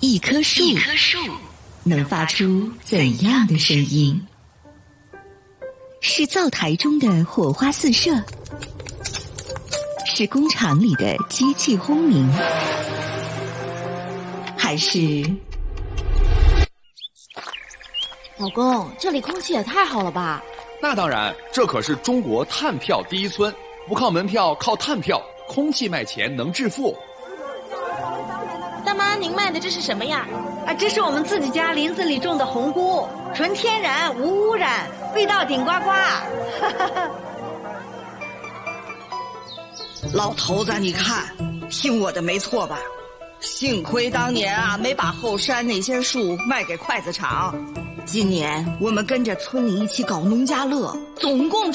一棵树能发出怎样的声音？是灶台中的火花四射，是工厂里的机器轰鸣，还是…… 老公，这里空气也太好了吧？ 那当然，这可是中国碳票第一村，不靠门票，靠碳票，空气卖钱能致富。 大妈，您卖的这是什么呀？ 这是我们自己家林子里种的红菇，纯天然无污染，味道顶呱呱。 老头子，你看，听我的没错吧？幸亏当年没把后山那些树卖给筷子厂。今年我们跟着村里一起搞农家乐，总共